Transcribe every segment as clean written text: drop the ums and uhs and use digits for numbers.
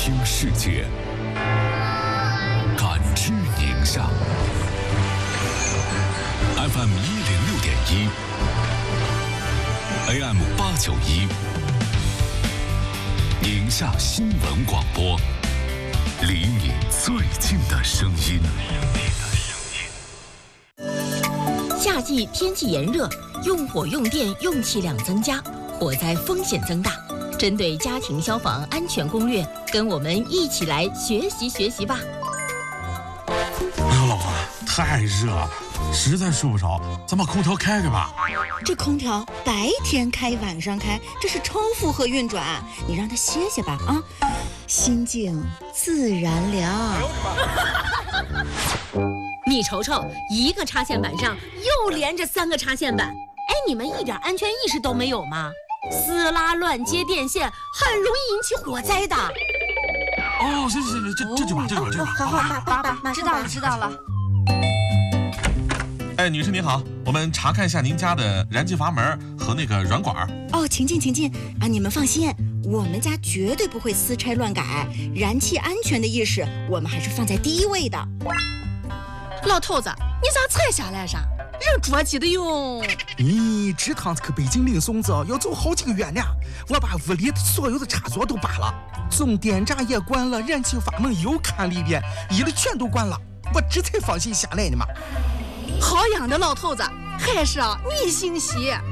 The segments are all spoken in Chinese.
听世界，感知宁夏。FM 106.1 AM 891，宁夏新闻广播，离你最近的声音。 夏季天气炎热，用火用电用气量增加，火灾风险增大。针对家庭消防安全攻略，跟我们一起来学习学习吧。 哎呦，老婆，太热了，实在睡不着，咱把空调开开吧。 这空调白天开晚上开，这是超负荷运转，你让它歇歇吧啊，心静自然凉。 你瞅瞅，一个插线板上又连着3个插线板，哎，你们一点安全意识都没有吗？撕拉乱接电线很容易引起火灾的。 哦，行，这就把。 好，知道了。 哎，女士您好，我们查看一下您家的燃气阀门和那个软管。 哦，请进啊！你们放心，我们家绝对不会私拆乱改，燃气安全的意识我们还是放在第一位的。 老头子，你咋才下来噻？人着急的哟。 这趟去北京领孙子要走好几个月呢，我把屋里所有的插座都拔了，总电闸也关了，燃气阀门又看了一遍，一了全都关了，我这才放心下来呢嘛。 好样的，老头子，还是你心细。哎，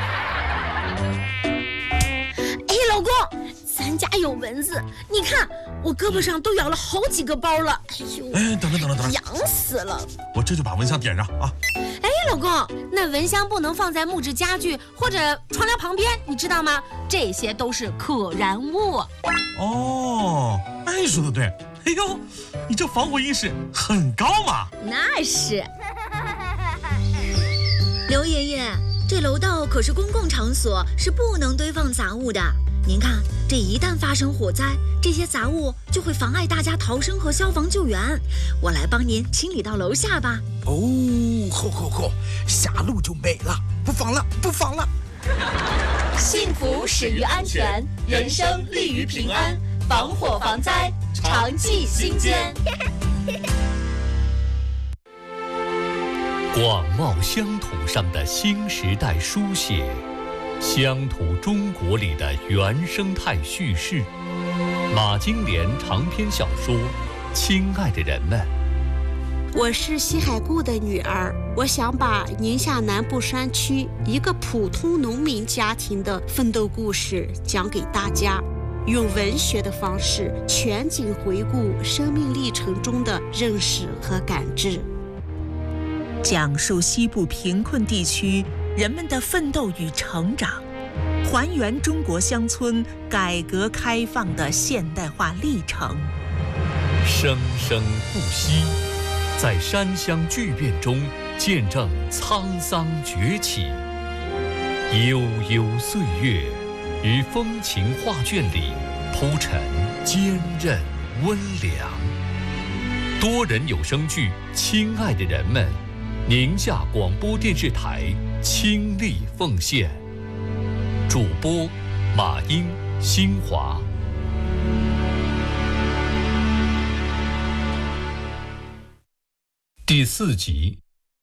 老公，咱家有蚊子，你看我胳膊上都咬了好几个包了。哎呦， 哎，等着， 痒死了！ 我这就把蚊香点上啊。 哎，老公，那蚊香不能放在木质家具或者窗帘旁边，你知道吗？这些都是可燃物。 哦，哎，说的对。哎呦，你这防火意识很高嘛。 那是。 刘爷爷，这楼道可是公共场所，是不能堆放杂物的。您看，这一旦发生火灾，这些杂物就会妨碍大家逃生和消防救援。我来帮您清理到楼下吧。 哦，好，下楼就没了，不放了。 幸福始于安全，人生立于平安，防火防灾，常记心间。 广袤乡土上的新时代书写，乡土中国里的原生态叙事。马金莲长篇小说《亲爱的人们》。 我是西海固的女儿，我想把宁夏南部山区一个普通农民家庭的奋斗故事讲给大家，用文学的方式全景回顾生命历程中的认识和感知， 讲述西部贫困地区人们的奋斗与成长，还原中国乡村改革开放的现代化历程。 生生不息，在山乡巨变中见证沧桑崛起。悠悠岁月，于风情画卷里铺陈坚韧温良。多人有声剧《亲爱的人们》，宁夏广播电视台倾力奉献。主播马英、新华。第4集。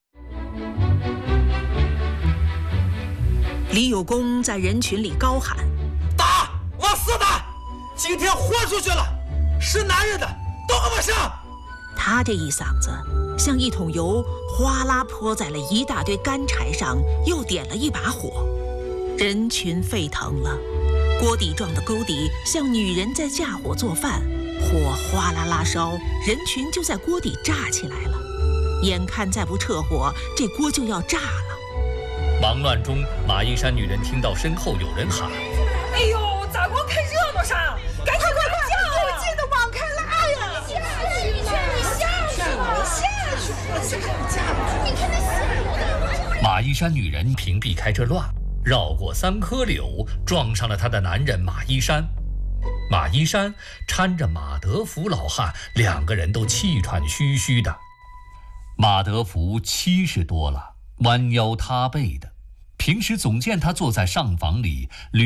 李有功在人群里高喊： 打，往死打！今天豁出去了，是男人的都给我上！ 他这一嗓子像一桶油哗啦泼在了一大堆干柴上，又点了一把火，人群沸腾了。锅底状的沟底像女人在架火做饭，火哗啦啦烧，人群就在锅底炸起来了。眼看再不撤火，这锅就要炸了。 忙乱中，马一山女人听到身后有人喊： 哎呦，咋光看热闹上？赶紧快我记得往开拉呀！ 马一山女人屏蔽开这乱，绕过3棵柳，撞上了她的男人马一山。马一山搀着马德福老汉，2个人都气喘吁吁的。马德福70多了，弯腰塌背的，平时总见他坐在上房里